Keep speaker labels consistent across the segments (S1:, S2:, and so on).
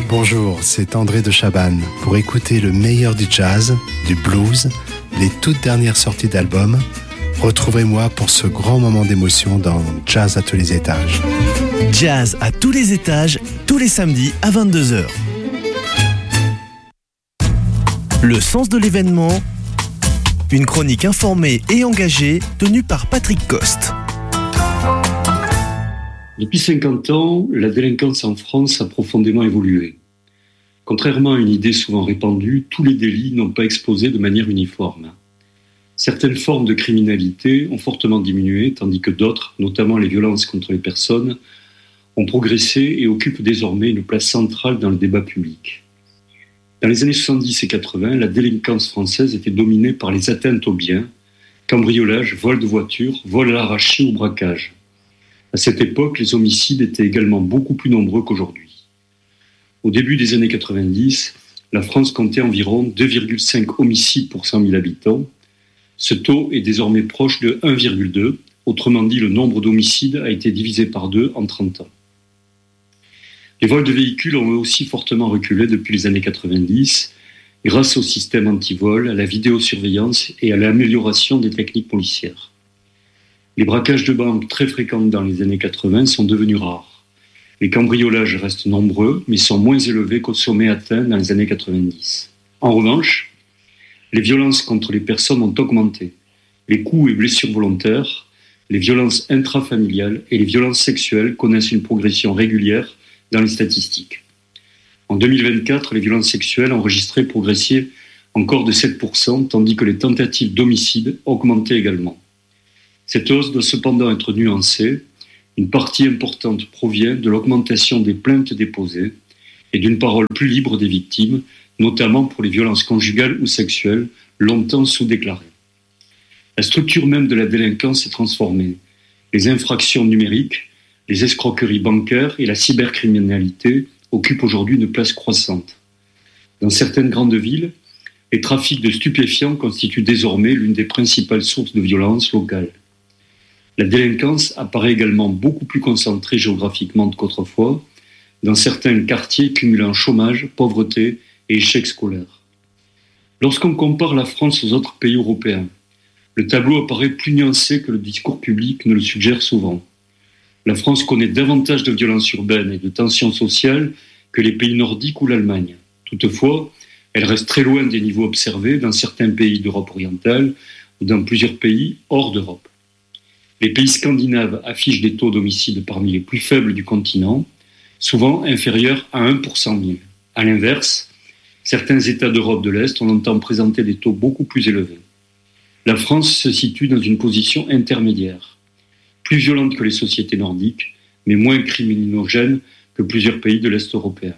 S1: Bonjour, c'est André de Chabannes. Pour écouter le meilleur du jazz, du blues, les toutes dernières sorties d'albums, retrouvez-moi pour ce grand moment d'émotion dans Jazz à tous les étages.
S2: Jazz à tous les étages, tous les samedis à 22h. Le sens de l'événement, une chronique informée et engagée tenue par Patrick Coste.
S3: Depuis 50 ans, la délinquance en France a profondément évolué. Contrairement à une idée souvent répandue, tous les délits n'ont pas explosé de manière uniforme. Certaines formes de criminalité ont fortement diminué, tandis que d'autres, notamment les violences contre les personnes, ont progressé et occupent désormais une place centrale dans le débat public. Dans les années 70 et 80, la délinquance française était dominée par les atteintes aux biens, cambriolage, vol de voitures, vol à l'arraché ou braquage. À cette époque, les homicides étaient également beaucoup plus nombreux qu'aujourd'hui. Au début des années 90, la France comptait environ 2,5 homicides pour 100 000 habitants. Ce taux est désormais proche de 1,2. Autrement dit, le nombre d'homicides a été divisé par 2 en 30 ans. Les vols de véhicules ont aussi fortement reculé depuis les années 90, grâce au système anti-vol, à la vidéosurveillance et à l'amélioration des techniques policières. Les braquages de banques très fréquents dans les années 80 sont devenus rares. Les cambriolages restent nombreux, mais sont moins élevés qu'au sommet atteint dans les années 90. En revanche, les violences contre les personnes ont augmenté. Les coups et blessures volontaires, les violences intrafamiliales et les violences sexuelles connaissent une progression régulière dans les statistiques. En 2024, les violences sexuelles enregistrées progressaient encore de 7%, tandis que les tentatives d'homicide augmentaient également. Cette hausse doit cependant être nuancée. Une partie importante provient de l'augmentation des plaintes déposées et d'une parole plus libre des victimes, notamment pour les violences conjugales ou sexuelles, longtemps sous-déclarées. La structure même de la délinquance s'est transformée. Les infractions numériques, les escroqueries bancaires et la cybercriminalité occupent aujourd'hui une place croissante. Dans certaines grandes villes, les trafics de stupéfiants constituent désormais l'une des principales sources de violence locales. La délinquance apparaît également beaucoup plus concentrée géographiquement qu'autrefois, dans certains quartiers cumulant chômage, pauvreté et échec scolaire. Lorsqu'on compare la France aux autres pays européens, le tableau apparaît plus nuancé que le discours public ne le suggère souvent. La France connaît davantage de violences urbaines et de tensions sociales que les pays nordiques ou l'Allemagne. Toutefois, elle reste très loin des niveaux observés dans certains pays d'Europe orientale ou dans plusieurs pays hors d'Europe. Les pays scandinaves affichent des taux d'homicide parmi les plus faibles du continent, souvent inférieurs à 1 pour 100 000. À l'inverse, certains États d'Europe de l'Est ont longtemps présenté des taux beaucoup plus élevés. La France se situe dans une position intermédiaire, plus violente que les sociétés nordiques, mais moins criminogène que plusieurs pays de l'Est européen.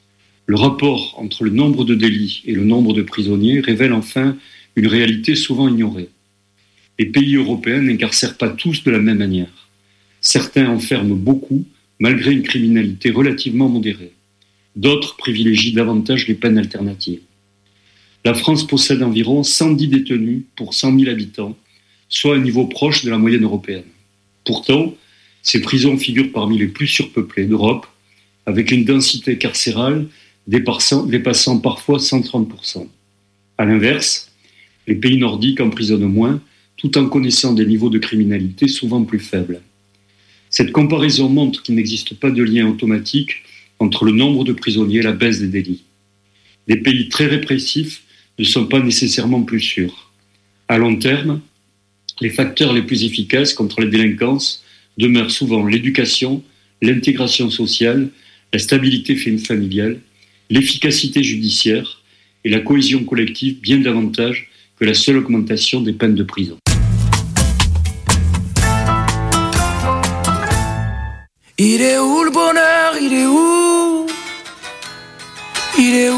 S3: Le rapport entre le nombre de délits et le nombre de prisonniers révèle enfin une réalité souvent ignorée. Les pays européens n'incarcèrent pas tous de la même manière. Certains enferment beaucoup, malgré une criminalité relativement modérée. D'autres privilégient davantage les peines alternatives. La France possède environ 110 détenus pour 100 000 habitants, soit un niveau proche de la moyenne européenne. Pourtant, ces prisons figurent parmi les plus surpeuplées d'Europe, avec une densité carcérale dépassant parfois 130%. À l'inverse, les pays nordiques emprisonnent moins, tout en connaissant des niveaux de criminalité souvent plus faibles. Cette comparaison montre qu'il n'existe pas de lien automatique entre le nombre de prisonniers et la baisse des délits. Des pays très répressifs ne sont pas nécessairement plus sûrs. À long terme, les facteurs les plus efficaces contre la délinquance demeurent souvent l'éducation, l'intégration sociale, la stabilité familiale, l'efficacité judiciaire et la cohésion collective bien davantage que la seule augmentation des peines de prison.
S4: Il est où le bonheur? Il est où? Il est où?